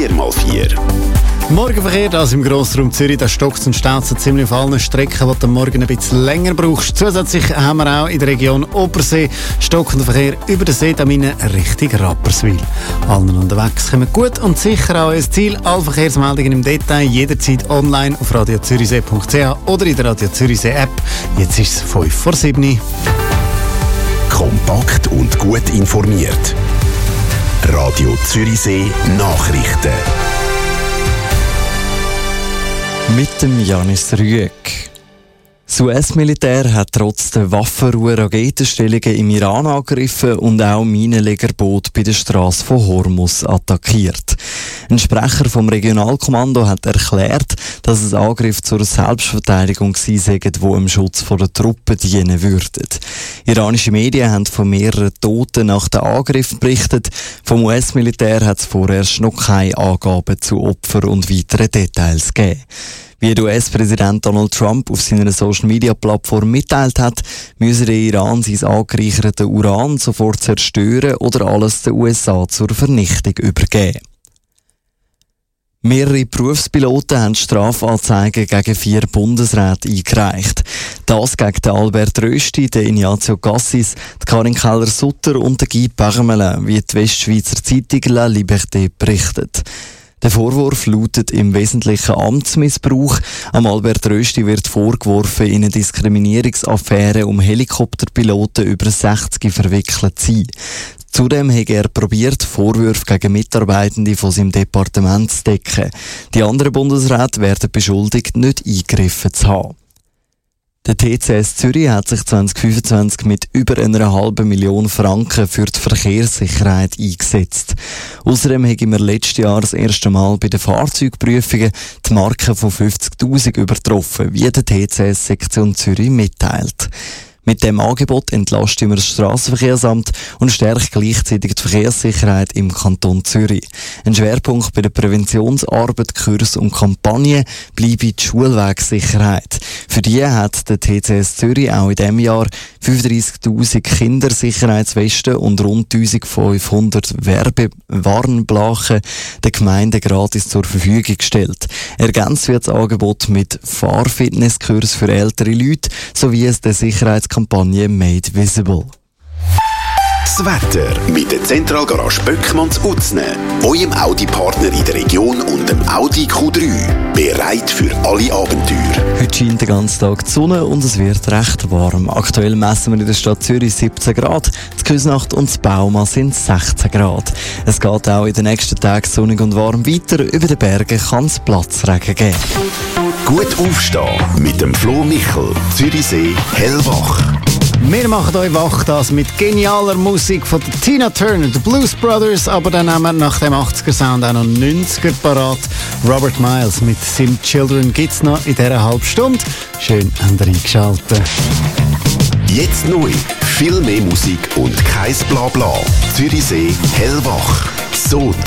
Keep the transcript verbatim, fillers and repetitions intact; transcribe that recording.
vier mal vier. Morgenverkehr, das im Grossraum Zürich, da stockt und staut so ziemlich auf allen Strecken, wo du morgen ein bisschen länger brauchst. Zusätzlich haben wir auch in der Region Obersee stockenden Verkehr über den See, da meine Richtung Rapperswil. Allen unterwegs kommen gut und sicher auch ins Ziel. Alle Verkehrsmeldungen im Detail jederzeit online auf radio zürichsee punkt c h oder in der Radio Zürichsee App. Jetzt ist es fünf vor sieben. Kompakt und gut informiert. Radio Zürichsee Nachrichten. Mit dem Janis Rüegg. Das U S-Militär hat trotz der Waffenruhe Raketenstellungen im Iran angegriffen und auch Minenlegerboote bei der Straße von Hormuz attackiert. Ein Sprecher vom Regionalkommando hat erklärt, dass es Angriffe zur Selbstverteidigung gewesen seien, die im Schutz der Truppen dienen würden. Iranische Medien haben von mehreren Toten nach den Angriffen berichtet. Vom U S-Militär hat es vorerst noch keine Angaben zu Opfern und weiteren Details gegeben. Wie der U S-Präsident Donald Trump auf seiner Social-Media-Plattform mitteilt hat, müsse der Iran sein angereichertes Uran sofort zerstören oder alles den U S A zur Vernichtung übergeben. Mehrere Berufspiloten haben Strafanzeigen gegen vier Bundesräte eingereicht. Das gegen den Albert Rösti, den Ignazio Cassis, die Karin Keller-Sutter und den Guy Parmelin, wie die Westschweizer Zeitung La Liberté berichtet. Der Vorwurf lautet im Wesentlichen Amtsmissbrauch. Am Albert Rösti wird vorgeworfen, in eine Diskriminierungsaffäre um Helikopterpiloten über sechzig verwickelt zu sein. Zudem hat er probiert, Vorwürfe gegen Mitarbeitende von seinem Departement zu decken. Die anderen Bundesräte werden beschuldigt, nicht eingegriffen zu haben. Der T C S Zürich hat sich zwanzig fünfundzwanzig mit über einer halben Million Franken für die Verkehrssicherheit eingesetzt. Außerdem haben wir letztes Jahr das erste Mal bei den Fahrzeugprüfungen die Marke von fünfzigtausend übertroffen, wie der T C S-Sektion Zürich mitteilt. Mit dem Angebot entlasten wir das Strassenverkehrsamt und stärken gleichzeitig die Verkehrssicherheit im Kanton Zürich. Ein Schwerpunkt bei der Präventionsarbeit, Kurs und Kampagnen bleibe die Schulwegsicherheit. Für die hat der T C S Zürich auch in diesem Jahr fünfunddreissigtausend Kindersicherheitswesten und rund eintausendfünfhundert Werbewarnblachen den Gemeinden gratis zur Verfügung gestellt. Ergänzt wird das Angebot mit Fahrfitnesskurs für ältere Leute sowie es der Sicherheitskampagne Made Visible. Das Wetter mit der Zentralgarage Böckmanns Utzne, eurem Audi-Partner in der Region und dem Audi Q drei. Bereit für alle Abenteuer. Heute scheint den ganzen Tag die Sonne und es wird recht warm. Aktuell messen wir in der Stadt Zürich siebzehn Grad, die Küsnacht und das Bauma sind sechzehn Grad. Es geht auch in den nächsten Tagen sonnig und warm weiter. Über den Bergen kann es Platzregen geben. Gut aufstehen mit dem Flo Michel, Zürichsee hellwach. Wir machen euch wach, das mit genialer Musik von der Tina Turner, den Blues Brothers, aber dann haben wir nach dem achtziger-Sound auch noch neunziger parat. Robert Miles mit Sim Children gibt's noch in dieser halben Stunde. Schön habt ihr eingeschaltet. Jetzt neu, viel mehr Musik und kein Blabla. Zürichsee hellwach. So